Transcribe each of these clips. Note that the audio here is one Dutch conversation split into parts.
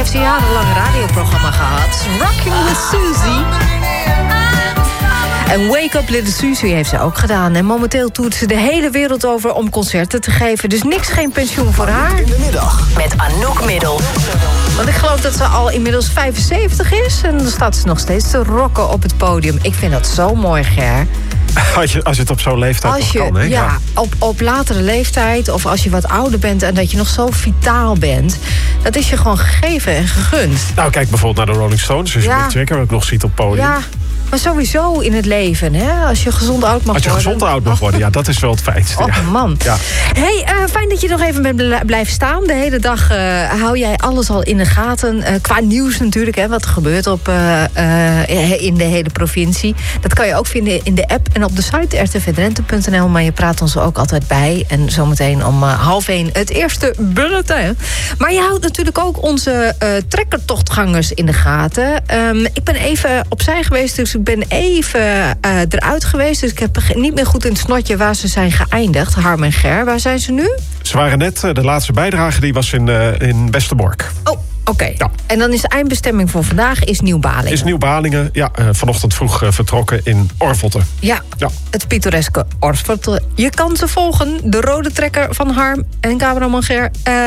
heeft een jarenlang radioprogramma gehad. Rocking with Susie. En Wake Up Little Susie heeft ze ook gedaan. En momenteel toert ze de hele wereld over om concerten te geven. Dus geen pensioen voor haar. In de middag. Met Anouk Middel. Want ik geloof dat ze al inmiddels 75 is. En dan staat ze nog steeds te rocken op het podium. Ik vind dat zo mooi, Ger. Als je het op zo'n leeftijd nog kan, hè? Ja, op latere leeftijd of als je wat ouder bent en dat je nog zo vitaal bent, dat is je gewoon gegeven en gegund. Nou, kijk bijvoorbeeld naar de Rolling Stones. Als je Mick Jagger ook nog ziet op het podium. Ja, maar sowieso in het leven, hè? Als je gezond oud mag worden. Als je gezond oud mag worden, ja, dat is wel het fijnste. Oh, man. Ja. Hey, fijn dat je nog even blijft staan. De hele dag hou jij alles al in de gaten. Qua nieuws natuurlijk, hè, wat er gebeurt in de hele provincie. Dat kan je ook vinden in de app en op de site rtvdrenthe.nl. Maar je praat ons ook altijd bij. En zometeen om 12:30 het eerste bulletin. Maar je houdt natuurlijk ook onze trekkertochtgangers in de gaten. Ik ben even opzij geweest, dus ik ben even eruit geweest. Dus ik heb niet meer goed in het snotje waar ze zijn geëindigd. Harm en Ger, waar zijn ze nu? Ze waren net, de laatste bijdrage die was in Westerbork. Oh, oké. Ja. En dan is de eindbestemming voor vandaag Nieuw-Balingen. Is Nieuw-Balingen, ja, vanochtend vroeg vertrokken in Orvelte. Ja, het pittoreske Orvelte. Je kan ze volgen, de rode trekker van Harm en cameraman Ger.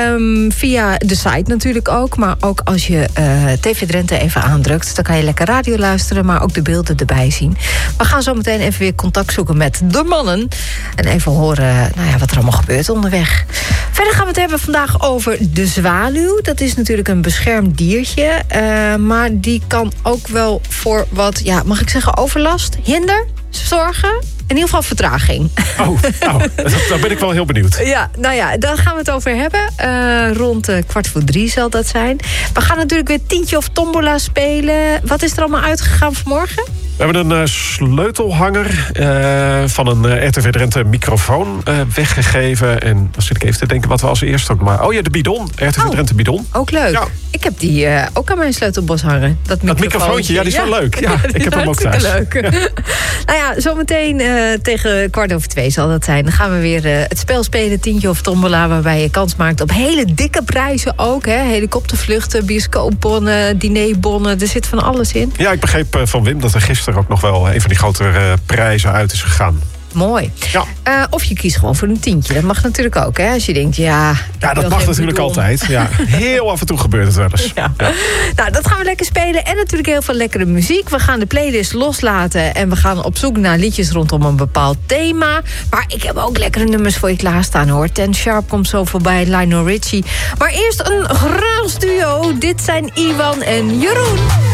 Via de site natuurlijk ook. Maar ook als je TV Drenthe even aandrukt, dan kan je lekker radio luisteren, maar ook de beelden erbij zien. We gaan zo meteen even weer contact zoeken met de mannen. En even horen wat er allemaal gebeurt onderweg. Verder gaan we het hebben vandaag over de zwaluw. Dat is natuurlijk een beschermd diertje. Maar die kan ook wel voor wat, mag ik zeggen, overlast, hinder zorgen. In ieder geval vertraging. Oh, daar ben ik wel heel benieuwd. Ja, daar gaan we het over hebben. Rond 2:45 zal dat zijn. We gaan natuurlijk weer tientje of tombola spelen. Wat is er allemaal uitgegaan vanmorgen? We hebben een sleutelhanger van een RTV Drenthe microfoon weggegeven. En dan zit ik even te denken wat we als eerste ook maar... Oh ja, de bidon. RTV Drenthe bidon. Ook leuk. Ja. Ik heb die ook aan mijn sleutelbos hangen. Dat microfoontje, ja, die is wel leuk. Ja, ik heb hem ook thuis. Leuk. Ja. Zometeen tegen 2:15 zal dat zijn. Dan gaan we weer het spel spelen, tientje of tombola, waarbij je kans maakt op hele dikke prijzen ook. Hè? Helikoptervluchten, bioscoopbonnen, dinerbonnen. Er zit van alles in. Ja, ik begreep van Wim dat er gisteren ook nog wel een van die grotere prijzen uit is gegaan. Mooi. Ja. Of je kiest gewoon voor een tientje. Dat mag natuurlijk ook, hè? Als je denkt, Ja, dat mag natuurlijk altijd. Ja. Heel af en toe gebeurt het wel eens. Ja. Nou, dat gaan we lekker spelen. En natuurlijk heel veel lekkere muziek. We gaan de playlist loslaten. En we gaan op zoek naar liedjes rondom een bepaald thema. Maar ik heb ook lekkere nummers voor je klaarstaan, hoor. Ten Sharp komt zo voorbij, Lionel Richie. Maar eerst een graans duo. Dit zijn Iwan en Jeroen.